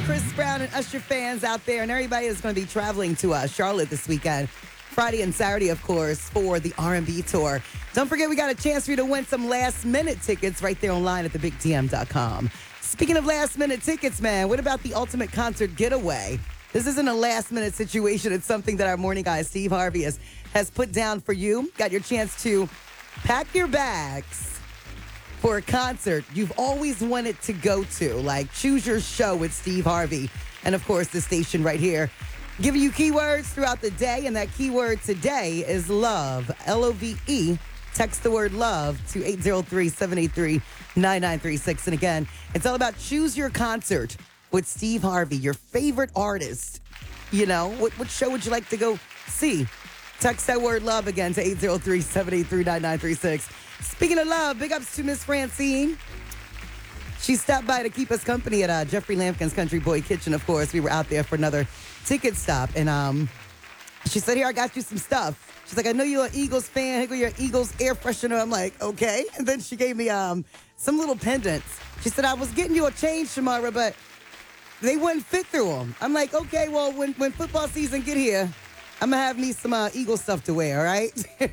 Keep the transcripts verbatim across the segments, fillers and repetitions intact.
Chris Brown and Usher fans out there, and everybody is going to be traveling to uh, Charlotte this weekend. Friday and Saturday, of course, for the R and B tour. Don't forget, we got a chance for you to win some last-minute tickets right there online at the big d m dot com. Speaking of last-minute tickets, man, what about the Ultimate Concert Getaway? This isn't a last-minute situation. It's something that our morning guy, Steve Harvey, has, has put down for you. Got your chance to pack your bags for a concert you've always wanted to go to, like Choose Your Show with Steve Harvey. And, of course, the station right here. Giving you keywords throughout the day, and that keyword today is love, L O V E. Text the word love to eight zero three, seven eight three, nine nine three six. And again, it's all about Choose Your Concert with Steve Harvey, your favorite artist. You know, what, what show would you like to go see? Text that word love again to eight zero three, seven eight three, nine nine three six. Speaking of love, big ups to Miss Francine. She stopped by to keep us company at uh, Jeffrey Lampkin's Country Boy Kitchen, of course. We were out there for another ticket stop. And um, she said, here, I got you some stuff. She's like, I know you're an Eagles fan. Here go your Eagles air freshener. I'm like, okay. And then she gave me um some little pendants. She said, I was getting you a change, Shamara, but they wouldn't fit through them. I'm like, okay, well, when, when football season get here, I'm going to have me some uh, Eagle stuff to wear, all right?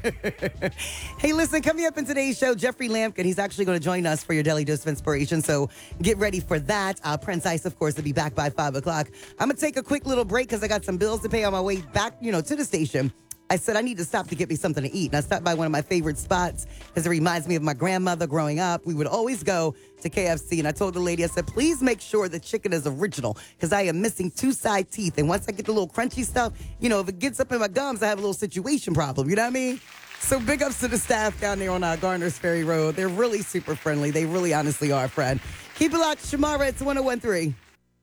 Hey, listen, coming up in today's show, Jeffrey Lampkin. He's actually going to join us for your Daily Dose of Inspiration, so get ready for that. Uh, Prince Ice, of course, will be back by five o'clock. I'm going to take a quick little break because I got some bills to pay on my way back, you know, to the station. I said I need to stop to get me something to eat. And I stopped by one of my favorite spots because it reminds me of my grandmother growing up. We would always go to K F C. And I told the lady, I said, please make sure the chicken is original because I am missing two side teeth. And once I get the little crunchy stuff, you know, if it gets up in my gums, I have a little situation problem. You know what I mean? So big ups to the staff down there on uh, Garner's Ferry Road. They're really super friendly. They really honestly are, friend. Keep it locked. Shamara, it's one oh one three.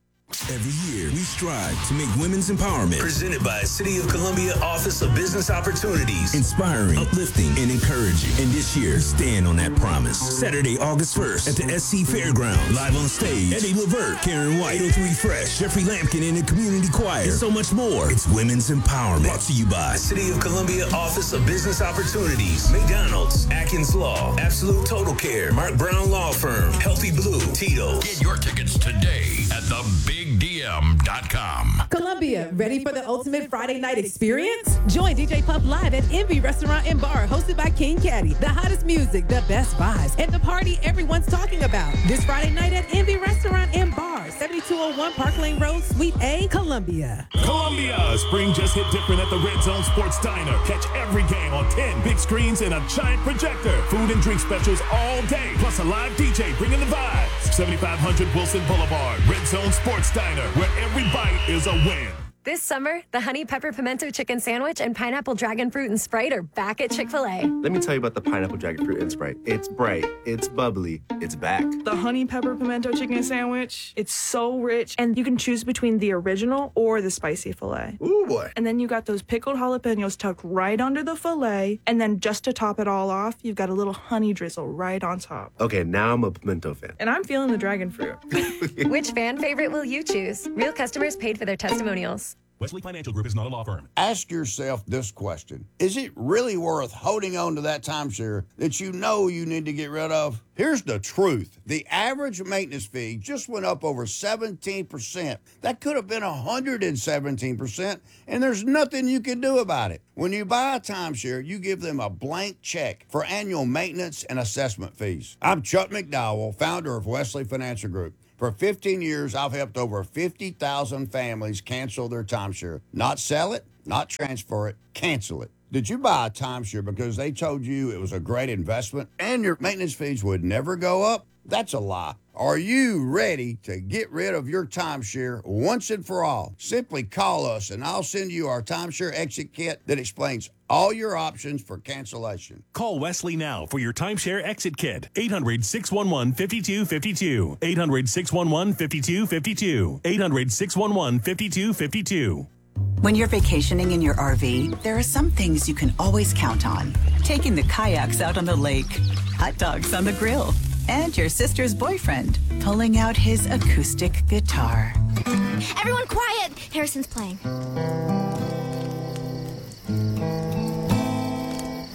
Every year, we strive to make women's empowerment presented by City of Columbia Office of Business Opportunities inspiring, uplifting, and encouraging. And this year, stand on that promise. Saturday, August first at the S C Fairgrounds. Live on stage, Eddie Levert, Karen White, eight oh three Fresh, Jeffrey Lampkin, and the Community Choir. And so much more. It's women's empowerment. Brought to you by City of Columbia Office of Business Opportunities, McDonald's, Atkins Law, Absolute Total Care, Mark Brown Law Firm, Healthy Blue, Tito's. Get your tickets today at the big d m dot com. Columbia, ready for the ultimate Friday night experience? Join D J Puff live at Envy Restaurant and Bar, hosted by King Caddy. The hottest music, the best vibes, and the party everyone's talking about. This Friday night at Envy Restaurant and Bar, seventy-two oh one Park Lane Road, Suite A, Columbia. Columbia, spring just hit different at the Red Zone Sports Diner. Catch every game on ten big screens and a giant projector. Food and drink specials all day, plus a live D J bringing the vibes. seventy-five hundred Wilson Boulevard, Red Zone Sports Diner, where every bite is a win. This summer, the Honey Pepper Pimento Chicken Sandwich and Pineapple Dragon Fruit and Sprite are back at Chick-fil-A. Let me tell you about the Pineapple Dragon Fruit and Sprite. It's bright, it's bubbly, it's back. The Honey Pepper Pimento Chicken Sandwich, it's so rich, and you can choose between the original or the spicy filet. Ooh, boy. And then you got those pickled jalapenos tucked right under the filet, and then just to top it all off, you've got a little honey drizzle right on top. Okay, now I'm a pimento fan. And I'm feeling the dragon fruit. Which fan favorite will you choose? Real customers paid for their testimonials. Wesley Financial Group is not a law firm. Ask yourself this question. Is it really worth holding on to that timeshare that you know you need to get rid of? Here's the truth. The average maintenance fee just went up over seventeen percent. That could have been one hundred seventeen percent, and there's nothing you can do about it. When you buy a timeshare, you give them a blank check for annual maintenance and assessment fees. I'm Chuck McDowell, founder of Wesley Financial Group. For fifteen years, I've helped over fifty thousand families cancel their timeshare. Not sell it, not transfer it, cancel it. Did you buy a timeshare because they told you it was a great investment and your maintenance fees would never go up? That's a lie. Are you ready to get rid of your timeshare once and for all? Simply call us and I'll send you our timeshare exit kit that explains all your options for cancellation. Call Wesley now for your timeshare exit kit. eight hundred, six one one, five two five two. eight hundred, six one one, five two five two. eight hundred, six one one, five two five two. When you're vacationing in your R V, there are some things you can always count on. Taking the kayaks out on the lake, hot dogs on the grill, and your sister's boyfriend pulling out his acoustic guitar. Everyone quiet! Harrison's playing.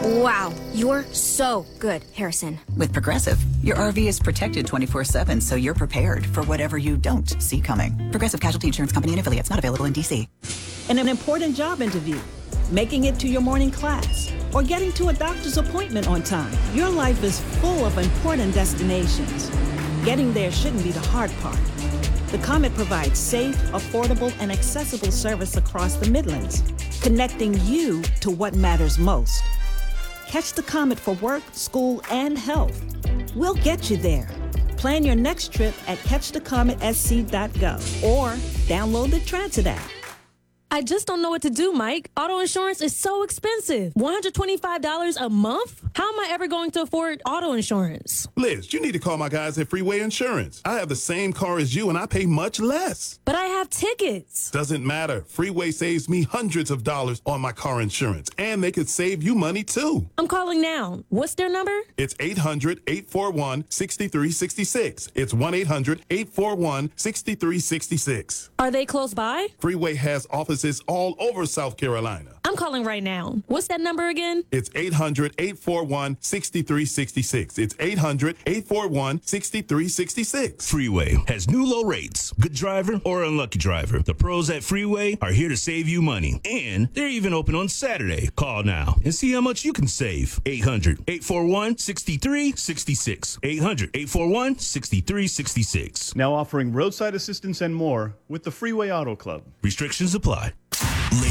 Wow, you're so good, Harrison. With Progressive, your R V is protected twenty-four seven, so you're prepared for whatever you don't see coming. Progressive Casualty Insurance Company and affiliates, not available in D C. In an important job interview, making it to your morning class, or getting to a doctor's appointment on time. Your life is full of important destinations. Getting there shouldn't be the hard part. The Comet provides safe, affordable, and accessible service across the Midlands, connecting you to what matters most. Catch the Comet for work, school, and health. We'll get you there. Plan your next trip at catch the comet s c dot gov or download the Transit app. I just don't know what to do, Mike. Auto insurance is so expensive. one hundred twenty-five dollars a month? How am I ever going to afford auto insurance? Liz, you need to call my guys at Freeway Insurance. I have the same car as you, and I pay much less. But I have tickets. Doesn't matter. Freeway saves me hundreds of dollars on my car insurance, and they could save you money, too. I'm calling now. What's their number? It's eight hundred, eight four one, six three six six. It's one eight hundred, eight four one, six three six six. Are they close by? Freeway has offices all over South Carolina. I'm calling right now. What's that number again? It's eight hundred, eight four one, six three six six. It's eight hundred, eight four one, six three six six. Freeway has new low rates. Good driver or unlucky driver, the pros at Freeway are here to save you money. And they're even open on Saturday. Call now and see how much you can save. eight hundred, eight four one, six three six six. eight hundred, eight four one, six three six six. Now offering roadside assistance and more with the Freeway Auto Club. Restrictions apply.